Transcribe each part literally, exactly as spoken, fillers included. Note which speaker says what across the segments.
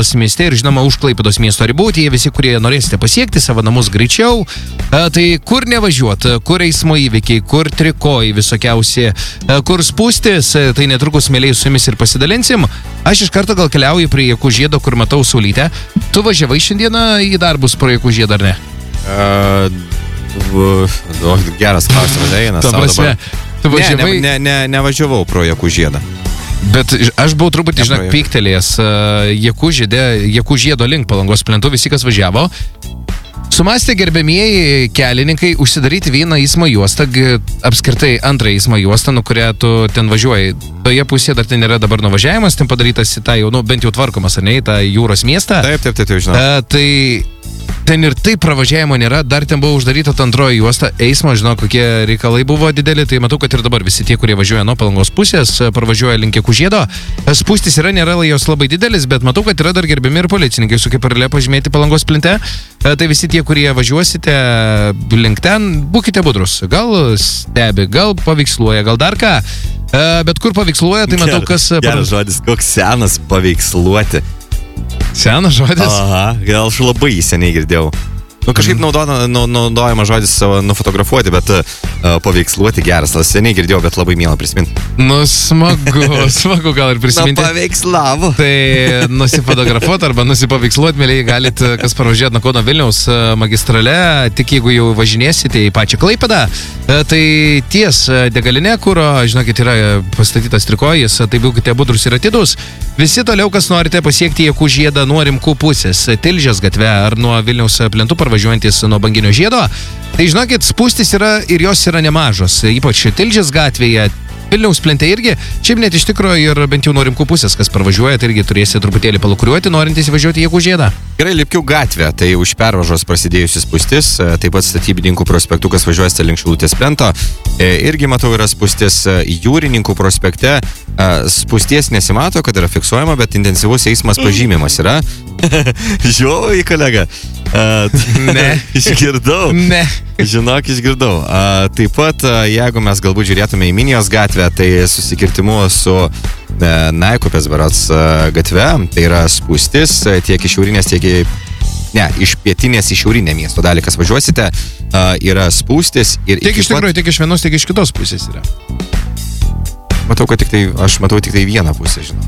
Speaker 1: Klaipėdos mieste ir žinoma už Klaipėdos miesto ribų. Tie visi, kurie norėsite pasiekti savo namus greičiau, tai kur nevažiuot, kur eismo įvykiai, kur trikojai visokiausi, kur spūstis, tai netrukus mėliai su jumis ir pasidalinsim. Aš iš karto gal keliauju prie Jakų žiedo, kur matau Saulytę. Tu važiavai šiandieną į darbus pro Jakų žiedą, ar ne?
Speaker 2: Uh, geras klausimas, eina.
Speaker 1: Ta prasme, tu važiavai...
Speaker 2: Ne, ne, ne, nevažiavau pro Jakų žiedą.
Speaker 1: Bet aš buvau truputį, žinok, pyktelėjęs Jakų žiedė, Jakų žiedo link Palangos plentu, visi, kas važiavo. Sumastė gerbėmieji kelininkai užsidaryti vieną eismo juostą, apskritai antrą eismo juostą, nuo kurią tu ten važiuoji. Toje pusėje dar ten yra dabar nuvažiavimas, ten padarytas į tą jau, nu, bent jau tvarkomas, ar ne, į tą jūros miestą.
Speaker 2: Taip, taip, taip, taip žinau.
Speaker 1: E, tai ten ir taip pravažiavimo nėra, dar ten buvo uždaryta antroji juosta eismo, žinau, kokie reikalai buvo dideli, tai matau, kad ir dabar visi tie, kurie važiuoja nuo Palangos pusės, pravažiuoja link Jakų žiedo. Spūstis yra, nėra jos labai didelis, bet matau, kad yra dar gerbiami ir policininkai su keperle pažymėti Palangos plente. Tai visi tie, kurie važiuosite link ten, būkite budrus. Gal stebi, gal paveiksluoja, gal dar ką. Bet kur paveiksluoja, tai matau, kas...
Speaker 2: Geras žodis, koks senas paveiksluoti.
Speaker 1: Senas žodis?
Speaker 2: Aha, gal aš labai seniai girdėjau. Nu, kažkaip naudojama, naudojama žodis savo nufotografuoti, bet uh, paveiksluoti geras. Seniai girdėjau, bet labai mielą prisiminti.
Speaker 1: Nu, smagu, smagu gal ir prisiminti.
Speaker 2: Nu, paveikslavo.
Speaker 1: Tai nusifotografuoti arba nusipaveiksluoti, mėliai, galit kas parvažiuoti nuo Kauno Vilniaus magistrale, tik jeigu jau važinėsite į pačią Klaipėdą, tai ties degalinė, kur, žinokit, yra pastatytas trikojis, tai būkite budrus ir atidus. Visi toliau, kas norite pasiekti Jakų žiedą nuo Rimkų pusės, Tilžės gatve ar nuo Vilniaus plentų važiuojantis nuo Banginio žiedo, tai žinokit, spūstis yra ir jos yra nemažos, ypač Tilžės gatvėje, Vilniaus plente irgi, šiaip net iš tikro ir bent jau nuo Rimkų pusės, kas parvažiuoja, tai irgi turėsite truputėlį palukuriuoti, norintys įvažiuoti į Jakų žiedą.
Speaker 2: Gerai, Lipkių gatvė, tai už pervažos prasidėjusi spūstis, taip pat Statybininkų prospektų, kas važiuosite link Šilutės plento, irgi matau yra spūstis Jūrininkų prospekte, spūsties nesimato, kad yra fiksuojama, bet intensyvus eismas pažymimas yra. Žiūrėjau į kolegą.
Speaker 1: Ne.
Speaker 2: Išgirdau.
Speaker 1: Ne.
Speaker 2: Žinok, išgirdau. A, taip pat, a, jeigu mes galbūt žiūrėtume į Minijos gatvę, tai susikirtimu su e, Naikupės berods gatve, tai yra spūstis tiek iš šiaurinės, tiek į... Ne, iš pietinės į šiaurinę miesto dalį, kas važiuosite, a, yra spūstis. Ir
Speaker 1: tiek iš tikrųjų, pat... tiek iš vienos, tiek iš kitos pusės yra.
Speaker 2: Matau, kad tik tai, aš matau tik tai vieną pusę, žinau.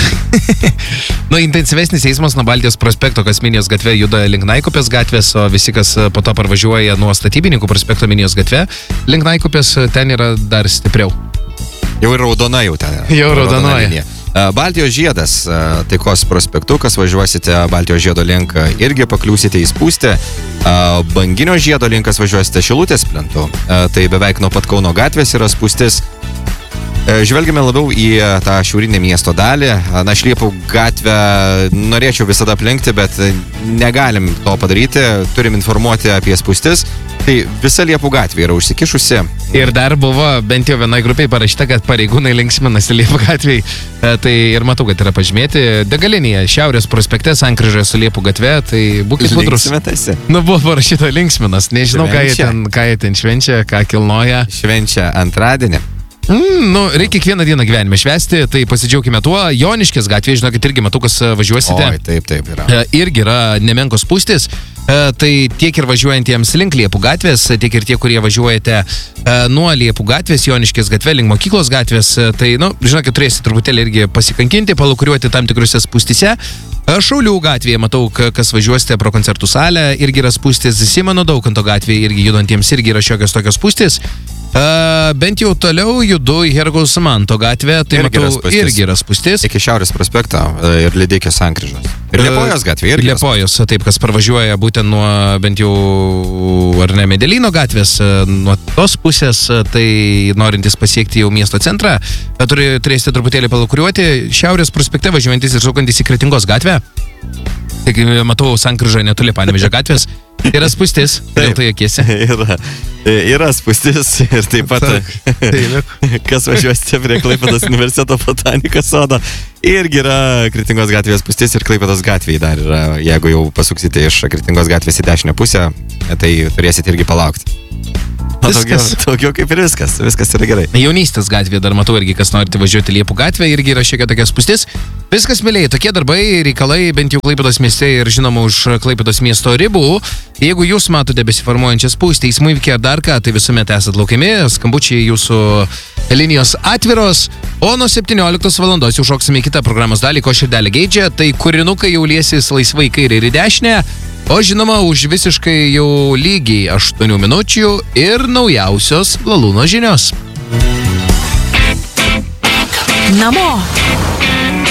Speaker 1: Nu, intensyvesnis eismas nuo Baltijos prospekto, kas Minijos gatve juda link Naikupės gatvės, o visi, kas po to parvažiuoja nuo Statybininkų prospekto Minijos gatve, link Naikupės ten yra dar stipriau.
Speaker 2: Jau ir raudona jau ten yra.
Speaker 1: Jau raudonoja.
Speaker 2: Baltijos žiedas, Taikos prospektu, kas važiuosite Baltijos žiedo link, irgi pakliūsite į spūstį. Banginio žiedo link, kas važiuosite Šilutės plentu, tai beveik nuo pat Kauno gatvės yra spūstis. Žvelgime labiau į tą šiaurinę miesto dalį. Na, Šliepų gatvę norėčiau visada aplenkti, bet negalim to padaryti. Turim informuoti apie spūstis. Tai visa Liepų gatvė yra užsikišusi.
Speaker 1: Ir dar buvo bent jau vienai grupiai parašyta, kad pareigūnai linksminasi Liepų gatvėj. Tai ir matau, kad yra pažymėti degalinėje Šiaurės prospekte, sankryžoje su Liepų gatve. Tai būkit budrus.
Speaker 2: Linksminasi.
Speaker 1: Nu, buvo parašyta linksminas. Nežinau, ką jie, ten, ką jie ten švenčia, ką kilnoja.
Speaker 2: Švenčia antradienį.
Speaker 1: Mm, nu, reikia kiekvieną dieną gyvenime švęsti, tai pasidžiaukime tuo. Joniškės gatvėje, žinokit, irgi matau, kas važiuosite.
Speaker 2: Oi, taip, taip yra.
Speaker 1: E, irgi yra nemenkos spūstis. E, tai tiek ir važiuojantiems link Liepų gatvės, tiek ir tie, kurie važiuojate e, nuo Liepų gatvės, Joniškės gatvė, link Mokyklos gatvės. E, tai, nu, žinokit, turėsite truputėlį irgi pasikankinti, palukuriuoti tam tikruose spūstyse. E, Šaulių gatvėje matau, kas važiuosite pro koncertų salę, irgi yra spūstis. Simono Daukanto gatvėje irgi judantiems irgi yra šiokios tokios spūstis. Uh, bent jau toliau judu į Hergaus Manto gatvę, tai irgi matau, yra irgi yra spūstis.
Speaker 2: Iki Šiaurės prospekto ir Lidikės sankryžos. Ir Liepojos gatvė irgi.
Speaker 1: Liepojos, taip, kas parvažiuoja būtent nuo bent jau, ar ne, Medelino gatvės, nuo tos pusės, tai norintys pasiekti jau miesto centrą, turi, turėsite truputėlį palukuriuoti. Šiaurės prospekte važiuojantis ir šaukantis į Kretingos gatvę. Tik matau sankryžą netoli Panevėžio gatvės. Yra spūstis, dėl to juokiesi.
Speaker 2: Yra, yra spūstis ir taip pat, kas važiuosite prie Klaipėdos universiteto botanikos sodo, irgi yra Kretingos gatvės spūstis ir Klaipėdos gatvėje dar yra. Jeigu jau pasuksite iš Kretingos gatvės į dešinę pusę, tai turėsite irgi palaukti. Daugiau, daugiau kaip ir viskas, viskas yra gerai.
Speaker 1: Jaunystės gatvėje dar matau irgi, kas norite važiuoti Liepų gatvę, irgi yra šiek tiek tokia spūstis. Viskas, mėlyje, tokie darbai, reikalai, bent jau Klaipėdos mieste ir žinoma už Klaipėdos miesto ribų. Jeigu jūs matote besiformuojančią spūstį, eismų įvykį ar dar ką, tai visuomet esat laukiami, skambučiai jūsų linijos atviros, o nuo septynioliktos valandos jau šoksime į kitą programos dalį, ko širdelė geidžia, tai kūrinukai jau liesis laisvai kairė ir į dešinę. O žinoma, už visiškai jau lygiai aštuonių minučių ir naujausios Lalūno žinios.
Speaker 3: Namo.